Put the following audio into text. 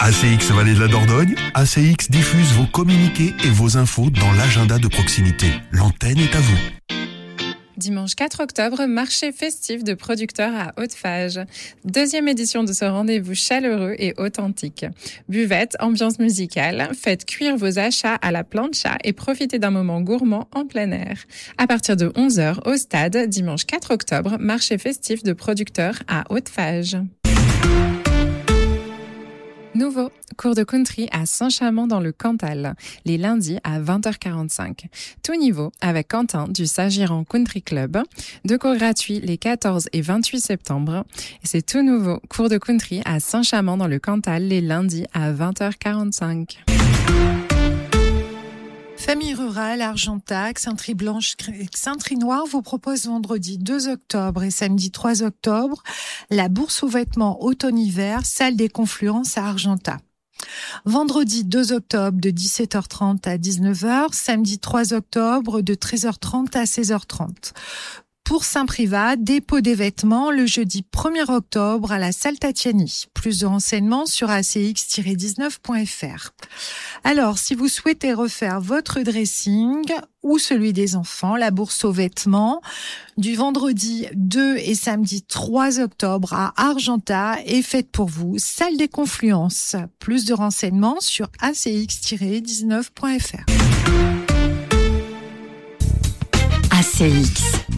ACX Vallée de la Dordogne, ACX diffuse vos communiqués et vos infos dans l'agenda de proximité. L'antenne est à vous. Dimanche 4 octobre, marché festif de producteurs à Haute-Fage. Deuxième édition de ce rendez-vous chaleureux et authentique. Buvette, ambiance musicale, faites cuire vos achats à la plancha et profitez d'un moment gourmand en plein air. À partir de 11h au stade, dimanche 4 octobre, marché festif de producteurs à Haute-Fage. Nouveau, cours de country à Saint-Chamond dans le Cantal, les lundis à 20h45. Tout niveau avec Quentin du Sagiran Country Club. 2 cours gratuits les 14 et 28 septembre. Et c'est tout nouveau, cours de country à Saint-Chamond dans le Cantal, les lundis à 20h45. Famille rurale, Argentac, Saint-Tri-Blanche, Saint-Tri-Noir vous propose vendredi 2 octobre et samedi 3 octobre la bourse aux vêtements automne-hiver, salle des Confluences à Argentat. Vendredi 2 octobre de 17h30 à 19h, samedi 3 octobre de 13h30 à 16h30. Pour Saint-Privat, dépôt des vêtements le jeudi 1er octobre à la salle Tatiani. Plus de renseignements sur acx-19.fr. Alors, si vous souhaitez refaire votre dressing ou celui des enfants, la bourse aux vêtements du vendredi 2 et samedi 3 octobre à Argentat est faite pour vous, salle des Confluences. Plus de renseignements sur acx-19.fr. ACX.